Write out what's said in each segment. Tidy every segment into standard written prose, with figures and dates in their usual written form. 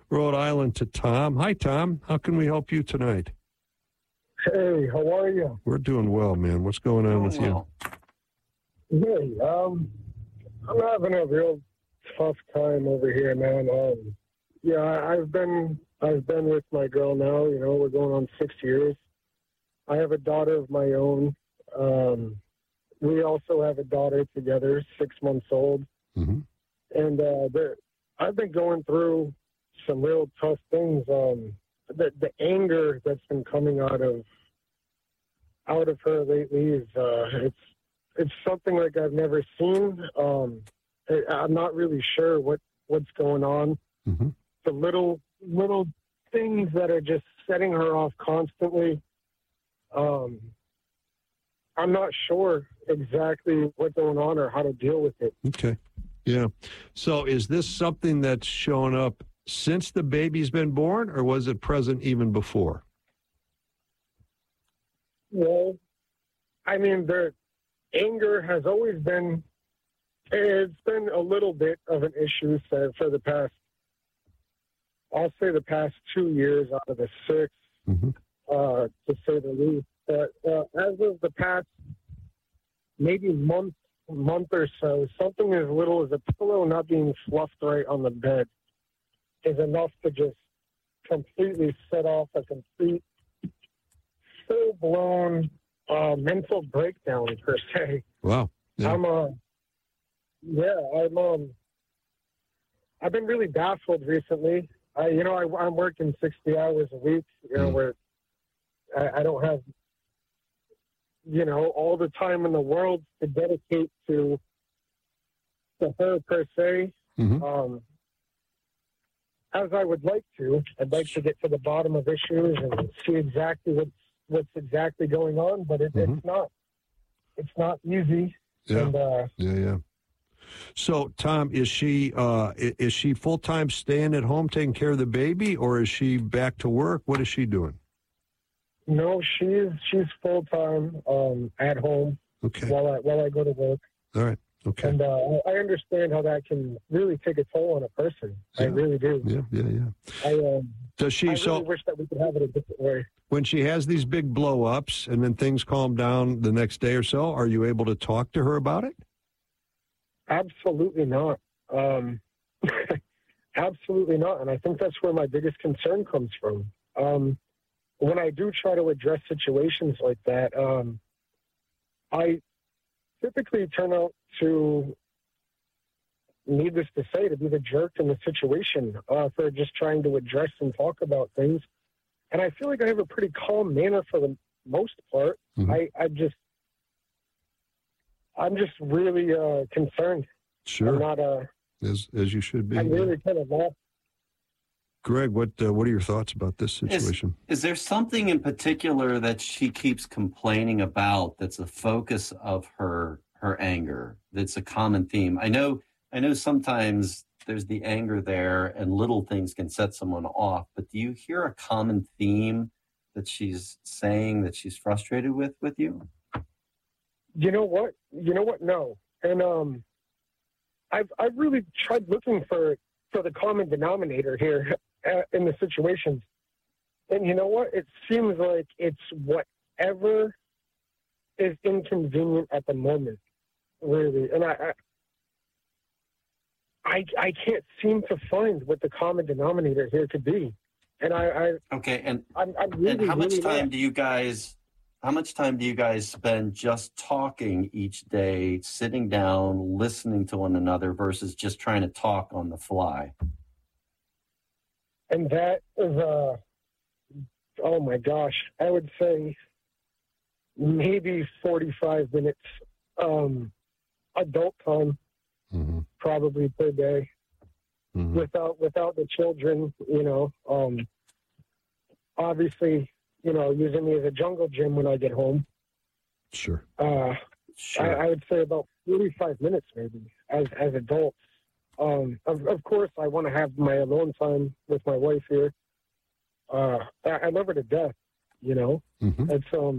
Rhode Island to Tom. Hi, Tom. How can we help you tonight? Hey, how are you? We're doing well, man. What's going on with you? Hey, I'm having a real tough time over here, man. I've been with my girl now. You know, we're going on 6 years. I have a daughter of my own. We also have a daughter together, 6 months old. Mm-hmm. And I've been going through some real tough things. The anger that's been coming out of her lately is it's something like I've never seen. I'm not really sure what's going on. Mm-hmm. The little things that are just setting her off constantly. I'm not sure exactly what's going on or how to deal with it. Okay. Yeah. So is this something that's shown up since the baby's been born, or was it present even before? Well, I mean, the anger has always been, it's been a little bit of an issue for the past, I'll say the past 2 years out of the 6, Mm-hmm. To say the least. But as of the past maybe month or so, something as little as a pillow not being fluffed right on the bed is enough to just completely set off a complete full-blown mental breakdown per se. Wow. Yeah. I've been really baffled recently. I'm working 60 hours a week, where I don't have, all the time in the world to dedicate to her per se. Mm-hmm. As I would like to. I'd like to get to the bottom of issues and see exactly what's exactly going on, but Mm-hmm. it's not easy. Yeah. And, yeah. So, Tom, is she full-time staying at home taking care of the baby, or is she back to work? What is she doing? No, she's full-time at home. Okay. While I go to work. All right. Okay. And I understand how that can really take a toll on a person. Yeah. I really do. Yeah. Does she? I really wish that we could have it a different way. When she has these big blow-ups and then things calm down the next day or so, are you able to talk to her about it? Absolutely not. Absolutely not. And I think that's where my biggest concern comes from. When I do try to address situations like that, I typically turn out to, needless to say, to be the jerk in the situation for just trying to address and talk about things. And I feel like I have a pretty calm manner for the most part. Mm-hmm. I'm just really concerned. Sure. I'm not as you should be. I'm really kind of lost. Greg, what are your thoughts about this situation? Is there something in particular that she keeps complaining about that's a focus of her anger? That's a common theme. I know sometimes there's the anger there and little things can set someone off, but do you hear a common theme that she's saying that she's frustrated with you? You know what? No. And I've really tried looking for the common denominator here in the situations. And you know what? It seems like it's whatever is inconvenient at the moment, really. And I can't seem to find what the common denominator here could be. And okay. And I'm really, and how much really time do you guys spend just talking each day, sitting down, listening to one another versus just trying to talk on the fly? And that is, oh my gosh, I would say maybe 45 minutes adult time, Mm-hmm. probably per day, Mm-hmm. without the children, obviously, using me as a jungle gym when I get home. Sure. Sure. I would say about 45 minutes maybe as adults. Of course, I want to have my alone time with my wife here. I love her to death, Mm-hmm.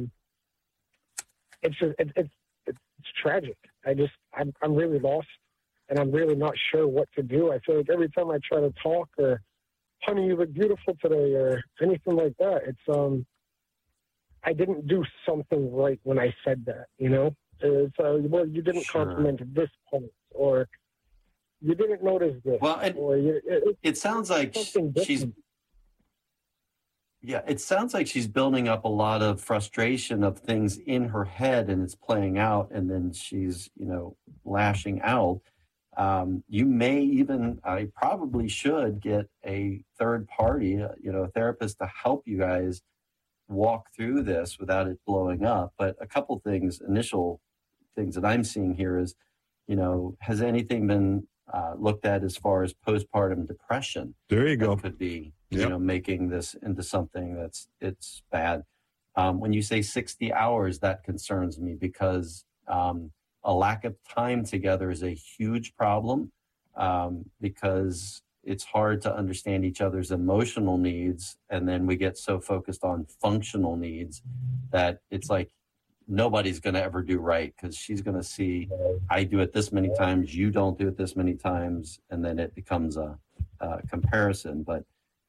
It's tragic. I'm really lost, and I'm really not sure what to do. I feel like every time I try to talk or honey, you look beautiful today, or anything like that. It's, I didn't do something right when I said that, you know? It's, well, you didn't compliment this point, or you didn't notice this. Well, or it sounds like she's... Yeah, it sounds like she's building up a lot of frustration of things in her head, and it's playing out, and then she's, lashing out. You may even, I probably should get a third party, a therapist to help you guys walk through this without it blowing up. But a couple things, initial things that I'm seeing here is, has anything been looked at as far as postpartum depression? There you go. Could be, making this into something it's bad. When you say 60 hours, that concerns me because a lack of time together is a huge problem because it's hard to understand each other's emotional needs. And then we get so focused on functional needs that it's like nobody's going to ever do right because she's going to see, I do it this many times, you don't do it this many times. And then it becomes a comparison. But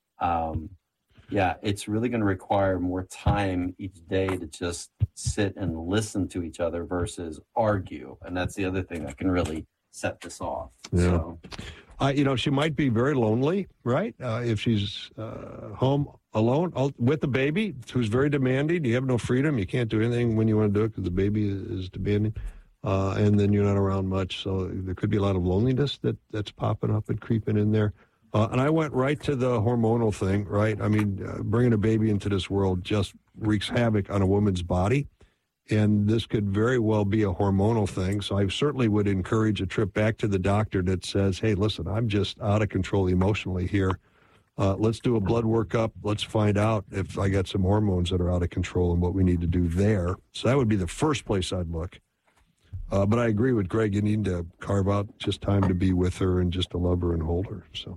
it's really going to require more time each day to just sit and listen to each other versus argue. And that's the other thing that can really set this off. Yeah. So. She might be very lonely, right? If she's home alone with the baby, who's very demanding. You have no freedom. You can't do anything when you want to do it because the baby is demanding. And then you're not around much. So there could be a lot of loneliness that's popping up and creeping in there. And I went right to the hormonal thing, right? I mean, bringing a baby into this world just wreaks havoc on a woman's body. And this could very well be a hormonal thing. So I certainly would encourage a trip back to the doctor that says, hey, listen, I'm just out of control emotionally here. Let's do a blood workup. Let's find out if I got some hormones that are out of control and what we need to do there. So that would be the first place I'd look. But I agree with Greg. You need to carve out just time to be with her and just to love her and hold her. So.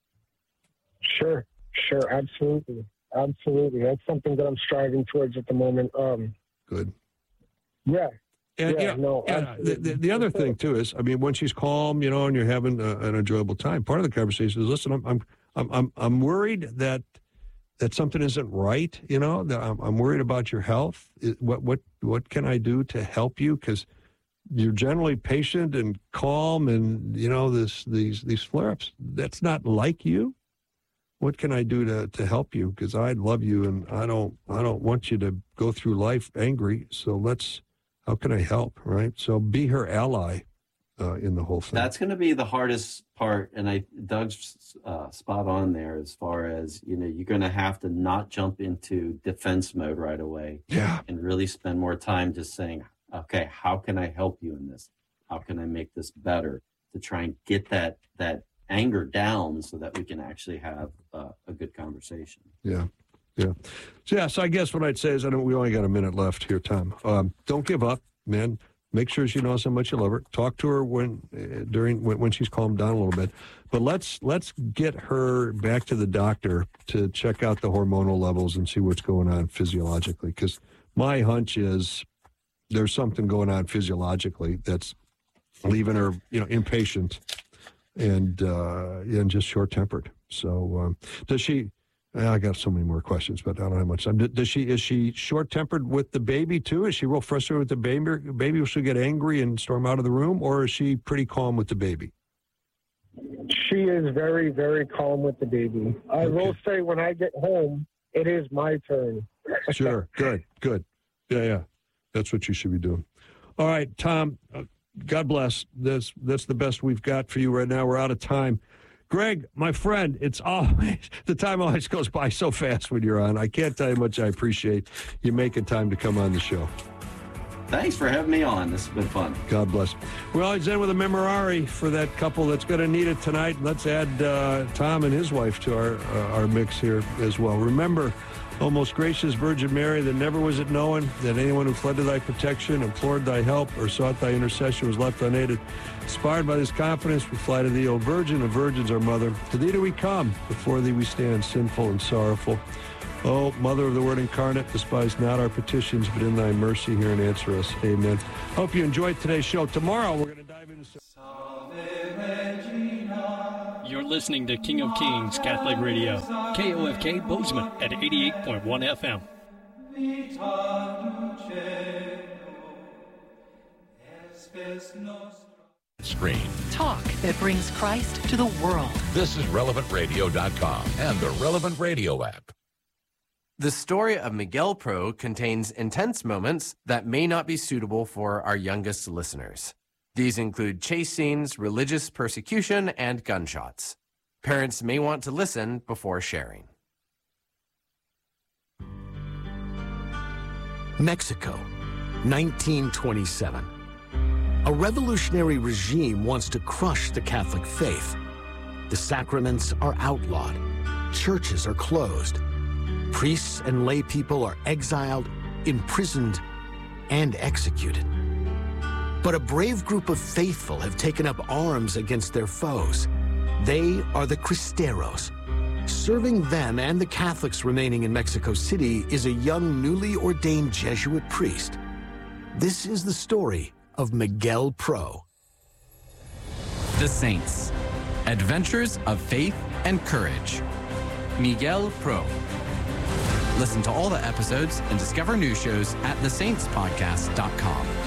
Sure. Absolutely. That's something that I'm striving towards at the moment. Good. Yeah. The other thing too is, I mean, when she's calm, and you're having an enjoyable time, part of the conversation is, listen, I'm worried that something isn't right. I'm worried about your health. What can I do to help you? Because you're generally patient and calm, and these flare-ups. That's not like you. What can I do to help you? Because I love you, and I don't want you to go through life angry. So how can I help? Right. So be her ally in the whole thing. That's going to be the hardest part, and Doug's spot on there as far as you're going to have to not jump into defense mode right away. Yeah. And really spend more time just saying, okay, how can I help you in this? How can I make this better? To try and get that anger down so that we can actually have a good conversation. Yeah. So I guess what I'd say is, we only got a minute left here, Tom. Don't give up, man. Make sure she knows how much you love her. Talk to her when she's calmed down a little bit. But let's get her back to the doctor to check out the hormonal levels and see what's going on physiologically. Because my hunch is there's something going on physiologically that's leaving her, impatient and just short-tempered. So does she? I got so many more questions, but I don't have much time. Is she short-tempered with the baby too? Is she real frustrated with the baby? Will she get angry and storm out of the room, or is she pretty calm with the baby? She is very, very calm with the baby. I will say when I get home, it is my turn. Sure. Good. Yeah. That's what you should be doing. All right, Tom, God bless. That's the best we've got for you right now. We're out of time. Greg, my friend, the time always goes by so fast when you're on. I can't tell you how much I appreciate you making time to come on the show. Thanks for having me on. This has been fun. God bless. We always end with a memorare for that couple that's going to need it tonight. Let's add Tom and his wife to our mix here as well. Remember, O most gracious Virgin Mary, that never was it known that anyone who fled to thy protection, implored thy help, or sought thy intercession was left unaided. Inspired by this confidence, we fly to thee, O Virgin of Virgins, our Mother. To thee do we come, before thee we stand, sinful and sorrowful. O Mother of the Word incarnate, despise not our petitions, but in thy mercy hear and answer us. Amen. Hope you enjoyed today's show. Tomorrow we're going to dive into... You're listening to King of Kings Catholic Radio, KOFK Bozeman at 88.1 FM. Screen. Talk that brings Christ to the world. This is RelevantRadio.com and the Relevant Radio app. The story of Miguel Pro contains intense moments that may not be suitable for our youngest listeners. These include chase scenes, religious persecution, and gunshots. Parents may want to listen before sharing. Mexico, 1927. A revolutionary regime wants to crush the Catholic faith. The sacraments are outlawed. Churches are closed. Priests and lay people are exiled, imprisoned, and executed. But a brave group of faithful have taken up arms against their foes. They are the Cristeros. Serving them and the Catholics remaining in Mexico City is a young, newly ordained Jesuit priest. This is the story of Miguel Pro. The Saints. Adventures of Faith and Courage. Miguel Pro. Listen to all the episodes and discover new shows at thesaintspodcast.com.